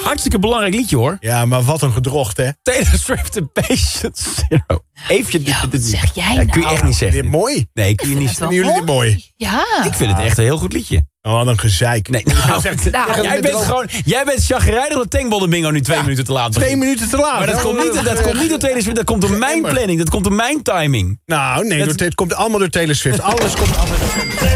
hartstikke belangrijk liedje, hoor. Ja, maar wat een gedrocht, hè? Taylor Swift en Patient Zero. Even, wat zeg jij nou? kun je echt niet zeggen. Dit mooi. Nee, kun je niet Vinden jullie dit mooi? Ja. Ik vind het echt een heel goed liedje. Oh, wat een gezeik. Nee, jij bent chagrijnig dat Tankbollen Bingo nu 2 minuten te laat begint. 2 minuten te laat. Maar dat komt niet door Taylor Swift, dat komt door mijn planning, dat komt door mijn timing. Nou, nee, het komt allemaal door Taylor Swift. Alles komt altijd door